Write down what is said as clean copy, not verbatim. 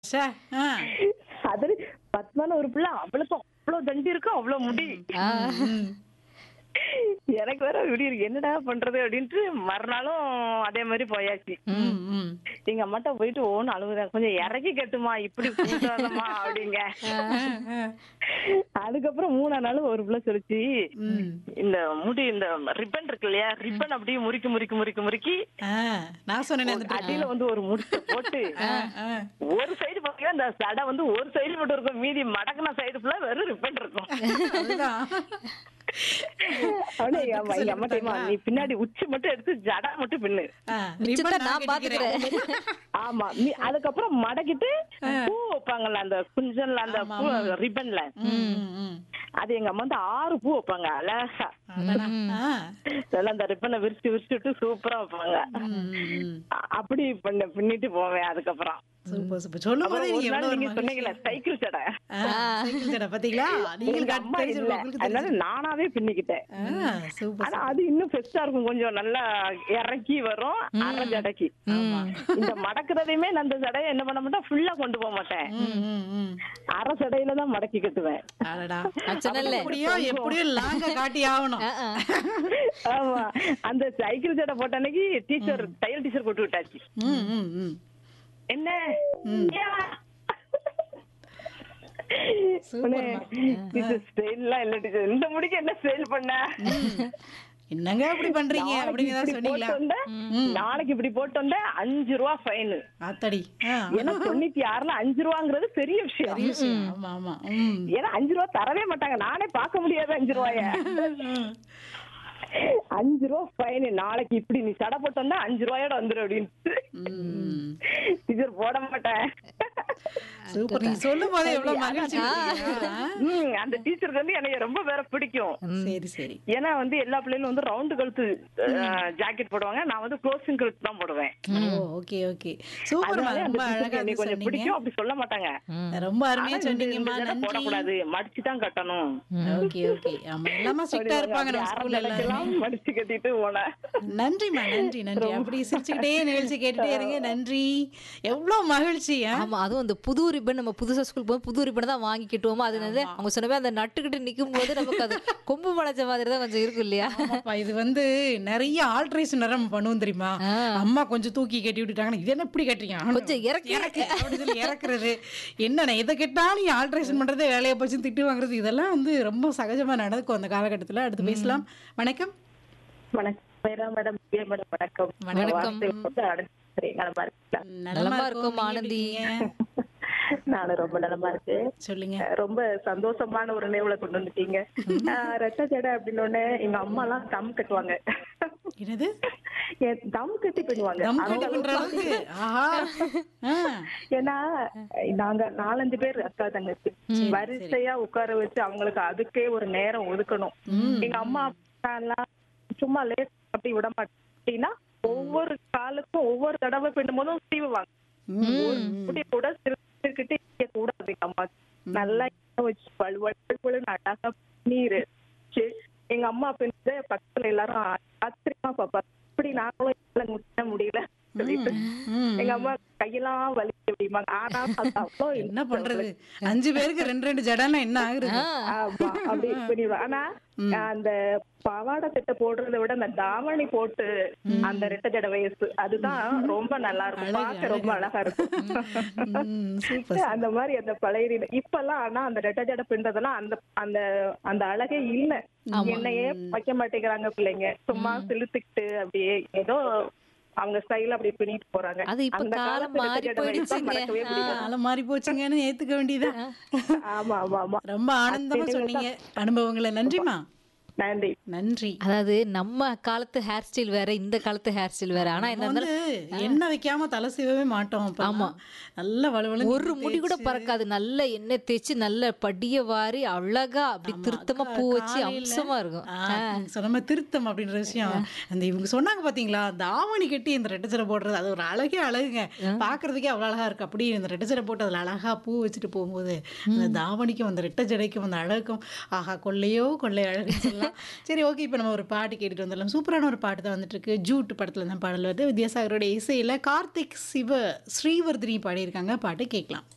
ச்சே! ஆ. அது பத்மான்னு ஒரு பிள்ளை அவளுக்கும் அவ்வளவு தண்டி இருக்கும் அவ்வளவு முடி. ஆ. ம். எனக்கு வேற இப்படி இருக்கு என்னடா பண்றது அப்படின்ட்டு மறுநாளும் அதே மாதிரி போயாச்சு. ம். ம். எங்க அம்மாட்ட போயிட்டு ஓன்னு அழுகுறேன், கொஞ்சம் இறக்கி கட்டுமா இப்படி கூட்டாதம்மா அப்படிங்க. அதுக்கப்புறம் 3ஆம் நாள் ஒரு பிள்ளை சொல்லிச்சு, ம். இந்த முடி இந்த ரிப்பன் இருக்கு இல்லையா, ரிப்பன் அப்படியே முறுக்கி ஆ. நான் சொன்னேனே அந்த ட்ரிக். அடியில வந்து ஒரு முடிச்ச போட்டு ஆ. ஆ. ஒரு சைடு பாத்தீங்கன்னா இந்த சடை வந்து ஒரு சைடு மட்டும் இருக்கும், மீதி மடக்குன சைடு ஃபுல்லா வெறும் ரிப்பன் இருக்கும். அதுதான். அவனே அதுக்கு எங்க சொல்லி அம்மா தெரியுமா, கொடுத்தாங்களா? நீ பின்னாடி உச்சி மட்டும் எடுத்து ஜடா மட்டும் பின்னு. ஆ. மிச்சத்தை ரிப்பன் நான் பாத்துக்கிறேன். ஆமா அதுக்கப்புறம் மடக்கிட்டு பூ வைப்பாங்கல்ல அந்த குஞ்சல்ல அந்த ஆமா, பூ ஆமா. ரிப்பன்ல, ம். ம். அது எங்க அம்மா வந்து 6 பூ வைப்பாங்க அழகா. அடடா. ஆ. அதெல்லாம் அந்த ரிப்பனை விரிச்சுட்டு சூப்பரா வைப்பாங்க. ம். ம். அப்படி பின்னிட்டு போவேன். அதுக்கப்புறம் சூப்பர் சூப்பர். சொல்லும் போதே அப்புறம் ஒரு நீங்க நாள் எவ்வளவு நீங்க ஒரு சொன்னீங்கல்ல மகிழ்ச்சி. சைக்கிள் சடை, சைக்கிள் ஜடை பாத்தீங்களா? எங்க நீங்க அம்மா இல்ல தெரிஞ்சிருக்கும் உங்களுக்கு அதனால தெரிஞ்சிருக்கும். நானாவே பின்னிக்கிட்டேன். சூப்பர் ஆனா அது இன்னும் பெஸ்டா இருக்கும், கொஞ்சம் நல்லா இறக்கி வரும் அரை ஜடைக்கு. ஆமா. இந்த மடக்குறதையுமே நான் அந்த ஜடையை என்ன பண்ண மாட்டேன், ஃபுல்லா கொண்டு போக மாட்டேன், ம். ம். ம். அரை ஜடையில தான் மடக்கி கட்டுவேன். அடடா. அச்சனல்ல. எப்படியோ லாங்க காட்டி ஆகணும். ஆமா அந்த சைக்கிள் ஜடை போட்ட அன்னைக்கு டீச்சர் தையல் டீச்சர் போட்டு விட்டாச்சு. ம். ம். ம். என்ன சூப்பர்மா. ஸ்டைல்லாம் இல்ல டீச்சர், இந்த முடிக்கு என்ன ஸ்டைல் பண்ண, என்னங்க இப்படி பண்றீங்க நாளைக்கு அப்படிங்க இப்படி சொன்னீங்களா? போட்டு வந்தேன், நாளைக்கு இப்படி போட்டு வந்தேன் 5 ரூபா ஃபைன். ஆத்தாடி. ஆ. ஏன்னா 96ல 5 ரூபாங்கிறது பெரிய விஷயம். பெரிய விஷயம். ஆமா ஆமா. ம். ஏன்னா 5 ரூபா தரவே மாட்டாங்க, நானே பார்க்க முடியாது 5 ரூபாய. 5 ரூபா ஃபைன், நாளைக்கு இப்படி நீ சடை போட்டு வந்தா 5 ரூபாயோட வந்துரு அப்படின்னு ம். டீச்சர் போட மாட்டேன். சூப்பர். நீங்க சொல்லும் போதே எவ்வளவு மகிழ்ச்சி தெரியுமா? அந்த டீச்சருக்கு வந்து எனக்கு ரொம்ப வேற பிடிக்கும். சரி சரி. ஏன்னா வந்து எல்லா பிள்ளைகளும் வந்து ரவுண்டு கழுத்து ஜாக்கெட் போடுவாங்க, நான் வந்து க்ளோசிங் கழுத்து தான் போடுவேன். ஓ ஓகே ஓகே. சூப்பர்மா. அதனால அந்த ரொம்ப டீச்சருக்கு அழகா என்னை கொஞ்சம் சொன்னீங்க. பிடிக்கும், அப்படி சொல்ல மாட்டாங்க. ரொம்ப அருமையா ஆனா இந்த சொன்னீங்கம்மா. ஜடை நன்றி. போடக்கூடாது, மடிச்சு தான் கட்டணும். Okay okay. ஆமா எல்லாமே ஸ்ட்ரிக்ட்டா இருப்பாங்க நம்ம ஸ்கூல்ல எல்லாரும். மடிச்சு கட்டிட்டு போனேன். நன்றிம்மா நன்றி நன்றி. அப்படி சிரிச்சுக்கிட்டே நிகழ்ச்சி கேட்டுட்டே இருங்க. நன்றி. எவ்வளவு மகிழ்ச்சி. ஆமா அதுவும் அந்த புது ரிப்பன் நம்ம புதுசா ஸ்கூல் போய் புது ரிப்பன் தான் வாங்கி கட்டுவோமா, அதனால அவங்க சொன்னவே அந்த நட்டுக்கிட்டு நிக்கும் போது நமக்கு அது கொம்பு முளைச்ச மாதிரி தான் கொஞ்சம் இருக்கும் இல்லையா? ஆமாப்பா, இது வந்து நிறைய ஆல்ட்ரேஷன் நம்ம பண்ணுவோம் தெரியுமா? அம்மா கொஞ்சம் தூக்கி கட்டி விட்டுட்டாங்கன்னா இது என்ன இப்படி கட்டுறீங்க, கொஞ்சம் இறக்கி அப்படின்னு சொல்லி இறக்குறது. என்னண்ணே எதை கேட்டாலும் ஆல்ட்ரேஷன் பண்றதே வேலையை போச்சு திட்டு வாங்குறது, இதெல்லாம் வந்து ரொம்ப சகஜமா நடக்கும் அந்த காலகட்டத்துல. அடுத்து பேசலாம். வணக்கம். வணக்கம் மேடம், மேடம் வணக்கம். வணக்கம். சரி, நலமா இருக்கீங்களா? நலமா இருக்கும் நீங்க ஆனந்தி. எப்படி இருக்கீங்க? நானும் ரொம்ப நலமா இருக்கு. சொல்லுங்க. ரொம்ப சந்தோஷமான ஒரு நினைவுல கொண்டு வந்துட்டீங்க. ரெட்டை ஜடை அப்படின்னு ஒண்ணு எங்க அம்மா எல்லாம் தம் கட்டுவாங்க. என்னது? தம் கட்டி பண்ணுவாங்க. தம் கட்டி பண்ற அளவுக்கு? ஆஹா. ஆ. ஏன்னா நாங்க 4-5 பேர் அக்கா தங்கச்சி வரிசையா உட்கார வச்சு அவங்களுக்கு அதுக்கே ஒரு நேரம் ஒதுக்கணும். எங்க அம்மா அப்பா எல்லாம் சும்மா லேட் அப்படி விட மாட்டேன். அப்படின்னா ஒவ்வொரு காலுக்கும் ஒவ்வொரு தடவை பின்னும் போதும் சீவுவாங்க. ஒரு முடி கூட சிரிச்சுக்கிட்டே கூடாது. எங்க அம்மா நல்லா எண்ணெய் வச்சு பழுவழுன்னு அழகா நீர் வச்சு எங்க அம்மா பின்ன பக்கத்துல எல்லாரும் ஆச்சரியமா பாப்பாங்க, இப்படி நாங்களும் முட்ட முடியல சொல்லிட்டு எங்க அம்மா கையெல்லாம் வலி அப்படிம்பாங்க. ஆனா அது அவ்வளோ என்ன பண்றது, 5 பேருக்கு 2 ஜடன்னா என்ன ஆகுறது? ஆமா அப்படி பண்ணிடுவாங்க. ஆனா அந்த பவாடை சட்டை போடுறதை விட அந்த தாவணி போட்டு அந்த ரெட்டை ஜடை வயசு அதுதான் ரொம்ப நல்லா இருக்கும், பார்க்க ரொம்ப அழகா இருக்கும். சூப்பர். அந்த மாதிரி அந்த பழைய இப்ப எல்லாம் ஆனா அந்த ரெட்டை ஜடை பின்றதெல்லாம் அந்த அந்த அந்த அழகே இல்ல. என்னையே வைக்க மாட்டேங்கிறாங்க பிள்ளைங்க, சும்மா சிலுத்துக்கிட்டு அப்படியே ஏதோ அவங்க ஸ்டைல் அப்படி பின்னிட்டு போறாங்க. அது இப்ப அந்த காலம் காலத்து மாறி ரெட்டை ஜடை வயசு தான் போயிடுச்சுங்க. மறக்கவே முடியாது. காலம் மாறி போச்சுங்கன்னு ஏத்துக்க வேண்டியதா? ஆமா ஆமா ஆமா. ரொம்ப ஆனந்தமா சொன்னீங்க அனுபவங்களை. நன்றிமா. நன்றி. நன்றி. அதாவது நம்ம காலத்து ஹேர் ஸ்டைல் வேற, இந்த காலத்து ஹேர் ஸ்டைல் வேற. ஆனா என்ன வந்து இருந்தாலும் எண்ணெய் வைக்காம தலை சீவவே மாட்டோம். ஆமா. நல்ல வலுவலுன்னு ஒரு முடி கூட பறக்காது. நல்ல எண்ணெய் தேய்ச்சி நல்ல படிய வாரி அழகா அப்படி திருத்தமா பூ வச்சு அம்சமா இருக்கும். நீங்க சொன்ன மாதிரி திருத்தம் அப்படின்ற விஷயம் அந்த இவங்க சொன்னாங்க பாத்தீங்களா, தாவணி கட்டி இந்த ரெட்டை ஜடை போடுறது அது ஒரு அழகே அழகுங்க. பாக்குறதுக்கே அவ்வளவு அழகா இருக்கு. அப்படி இந்த ரெட்டை ஜடை போட்டு அதுல அழகா பூ வச்சுட்டு போகும்போது அந்த தாவணிக்கும் அந்த ரெட்டை ஜடைக்கும் அந்த அழகும் ஆஹா கொள்ளையோ கொள்ளை அழகுன்னு சொல்லலாம். சரி ஓகே, இப்போ நம்ம ஒரு பாட்டு கேட்டுட்டு வந்துடலாம். சூப்பரான ஒரு பாட்டு தான் வந்துட்டு இருக்கு. ஜூட் படத்துல தான் பாடல் வருது. வித்யாசாகரோட இசையில கார்த்திக் சிவ ஸ்ரீவர்தினி பாடியிருக்காங்க. பாட்டு கேட்கலாம்.